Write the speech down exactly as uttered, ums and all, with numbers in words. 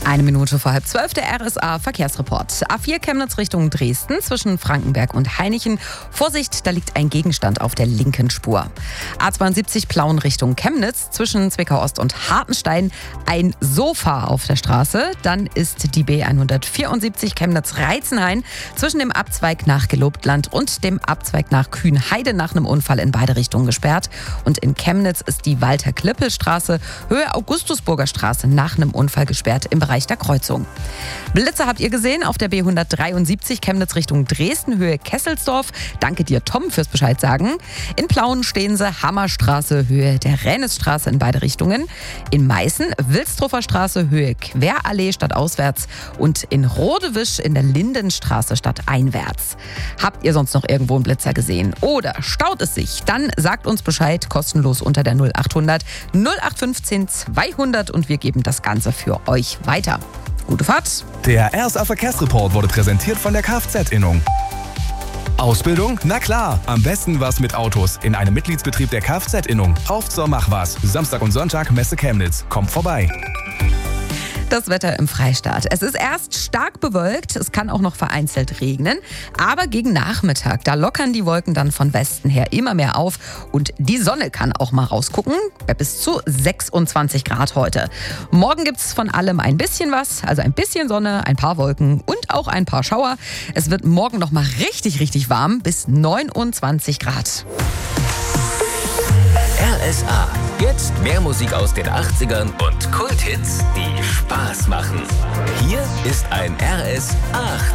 Eine Minute vor halb zwölf, der R S A-Verkehrsreport. A vier Chemnitz Richtung Dresden zwischen Frankenberg und Hainichen. Vorsicht, da liegt ein Gegenstand auf der linken Spur. A zweiundsiebzig Plauen Richtung Chemnitz zwischen Zwickau-Ost und Hartenstein. Ein Sofa auf der Straße. Dann ist die B hundertvierundsiebzig Chemnitz-Reizenhain zwischen dem Abzweig nach Gelobtland und dem Abzweig nach Kühnheide nach einem Unfall in beide Richtungen gesperrt. Und in Chemnitz ist die Walter-Klippel-Straße Höhe Augustusburger Straße nach einem Unfall gesperrt im Bereich der Kreuzung. Blitze habt ihr gesehen auf der B hundertdreiundsiebzig Chemnitz Richtung Dresden, Höhe Kesselsdorf. Danke dir, Tom, fürs Bescheid sagen. In Plauen stehen sie Hammerstraße, Höhe der Rennesstraße in beide Richtungen. In Meißen Wilstruffer Straße, Höhe Querallee stadtauswärts. Und in Rodewisch in der Lindenstraße stadteinwärts. Habt ihr sonst noch irgendwo einen Blitzer gesehen? Oder staut es sich? Dann sagt uns Bescheid, kostenlos unter der null achthundert null acht fünfzehn zweihundert und wir geben das Ganze für euch weiter. Gute Fahrt! Der R S A-Verkehrsreport wurde präsentiert von der Kfz-Innung. Ausbildung? Na klar, am besten was mit Autos in einem Mitgliedsbetrieb der Kfz-Innung. Auf zur Mach was. Samstag und Sonntag Messe Chemnitz. Kommt vorbei. Das Wetter im Freistaat. Es ist erst stark bewölkt, es kann auch noch vereinzelt regnen, aber gegen Nachmittag, da lockern die Wolken dann von Westen her immer mehr auf und die Sonne kann auch mal rausgucken, bei bis zu sechsundzwanzig Grad heute. Morgen gibt es von allem ein bisschen was, also ein bisschen Sonne, ein paar Wolken und auch ein paar Schauer. Es wird morgen noch mal richtig, richtig warm, bis neunundzwanzig Grad. R S A. Jetzt mehr Musik aus den achtzigern und Kulthits, die Spaß machen. Hier ist ein R S A.